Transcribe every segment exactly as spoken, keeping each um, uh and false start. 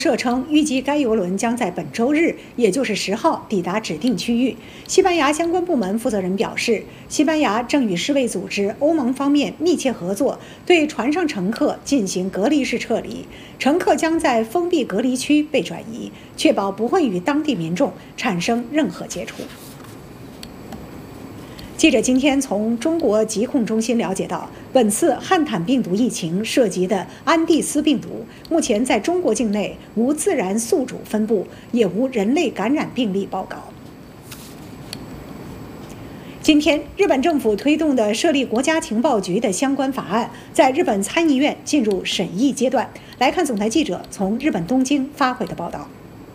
社称，预计该邮轮将在本周日，也就是十号抵达指定区域。西班牙相关部门负责人表示，西班牙正与世卫组织、欧盟方面密切合作，对船上乘客进行隔离式撤离，乘客将在封闭隔离区被转移，确保不会与当地民众产生任何接触。记者今天从中国疾控中心了解到，本次汉坦病毒疫情涉及的安地斯病毒，目前在中国境内无自然宿主分布，也无人类感染病例报告。今天，日本政府推动的设立国家情报局的相关法案，在日本参议院进入审议阶段。来看总台记者从日本东京发回的报道。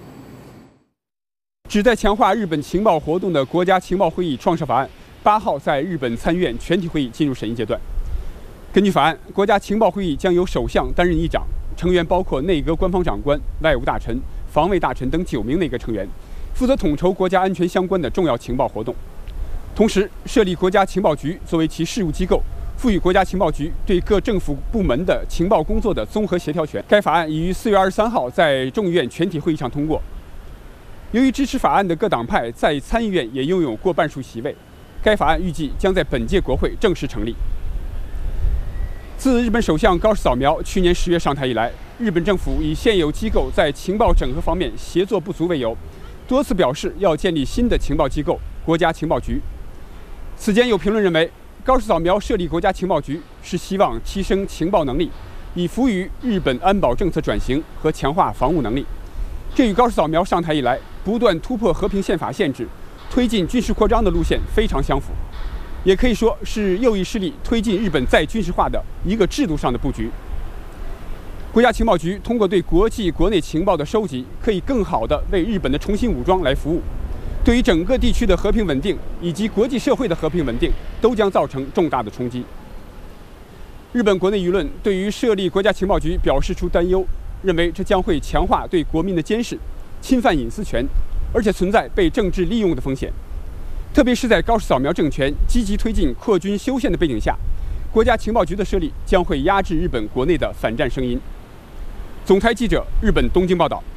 旨在强化日本情报活动的国家情报会议创设法案，八号在日本参议院全体会议进入审议阶段。根据法案，国家情报会议将由首相担任议长，成员包括内阁官方长官、外务大臣、防卫大臣等九名内阁成员，负责统筹国家安全相关的重要情报活动。同时，设立国家情报局作为其事务机构，赋予国家情报局对各政府部门的情报工作的综合协调权。该法案已于四月二十三号在众议院全体会议上通过。由于支持法案的各党派在参议院也拥有过半数席位，该法案预计将在本届国会正式成立。自日本首相高市早苗去年十月上台以来，日本政府以现有机构在情报整合方面协作不足为由，多次表示要建立新的情报机构——国家情报局。此间有评论认为，高市早苗设立国家情报局是希望提升情报能力，以服于日本安保政策转型和强化防务能力。这与高市早苗上台以来不断突破和平宪法限制，推进军事扩张的路线非常相符，也可以说是右翼势力推进日本再军事化的一个制度上的布局。国家情报局通过对国际国内情报的收集，可以更好地为日本的重新武装来服务，对于整个地区的和平稳定以及国际社会的和平稳定都将造成重大的冲击。日本国内舆论对于设立国家情报局表示出担忧，认为这将会强化对国民的监视，侵犯隐私权，而且存在被政治利用的风险。特别是在高市早苗政权积极推进扩军修宪的背景下，国家情报局的设立将会压制日本国内的反战声音。总台记者日本东京报道。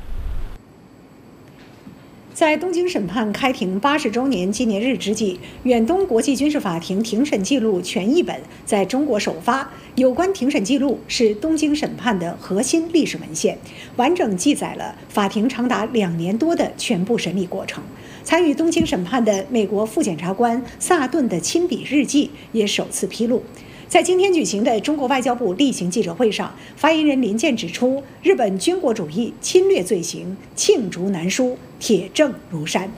在东京审判开庭八十周年纪念日之际，远东国际军事法庭庭审记录全译本在中国首发。有关庭审记录是东京审判的核心历史文献，完整记载了法庭长达两年多的全部审理过程。参与东京审判的美国副检察官萨顿的亲笔日记也首次披露。在今天举行的中国外交部例行记者会上，发言人林健指出，日本军国主义侵略罪行罄竹难书，铁证如山。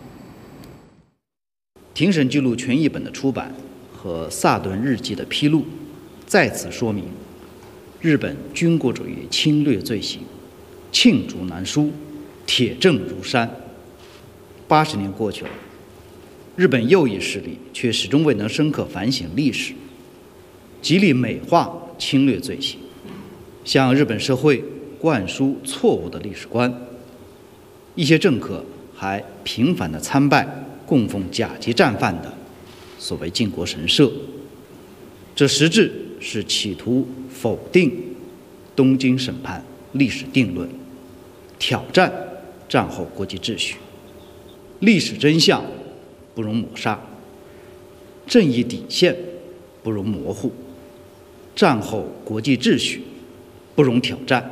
庭审记录全译本的出版和萨顿日记的披露，再次说明日本军国主义侵略罪行罄竹难书，铁证如山。八十年过去了，日本右翼势力却始终未能深刻反省历史，极力美化侵略罪行，向日本社会灌输错误的历史观。一些政客还频繁地参拜供奉甲级战犯的所谓靖国神社，这实质是企图否定东京审判历史定论，挑战战后国际秩序。历史真相不容抹杀，正义底线不容模糊，战后国际秩序不容挑战。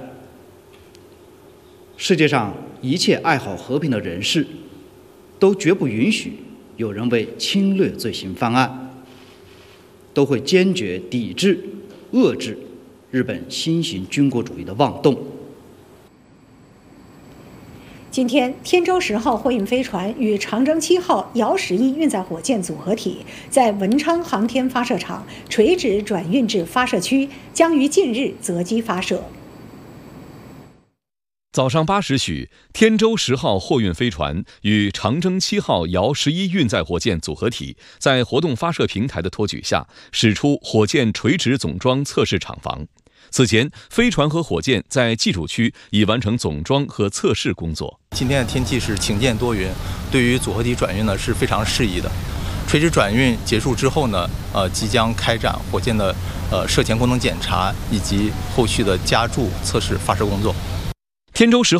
世界上一切爱好和平的人士都绝不允许有人为侵略罪行翻案，都会坚决抵制、遏制日本新型军国主义的妄动。 今天，天舟十号货运飞船与长征七号遥十一运载火箭组合体在文昌航天发射场垂直转运至发射区，将于近日择机发射。 早上八时许，天舟十号货运飞船与长征七号遥十一运载火箭组合体在活动发射平台的托举下，驶出火箭垂直总装测试厂房。此前，飞船和火箭在机组区已完成总装和测试工作。 今天的天气是晴间多云，对于组合体转运呢是非常适宜的。垂直转运结束之后呢，呃，即将开展火箭的呃射前功能检查以及后续的加注测试发射工作。 天舟十